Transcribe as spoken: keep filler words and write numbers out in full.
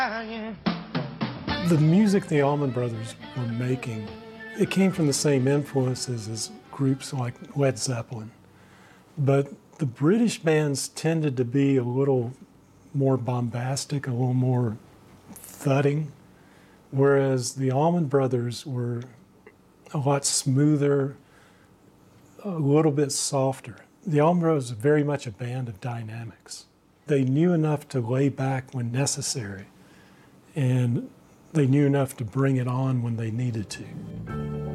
The music the Allman Brothers were making, it came from the same influences as groups like Led Zeppelin. But the British bands tended to be a little more bombastic, a little more thudding, whereas the Allman Brothers were a lot smoother, a little bit softer. The Allman Brothers were very much a band of dynamics. They knew enough to lay back when necessary, and they knew enough to bring it on when they needed to.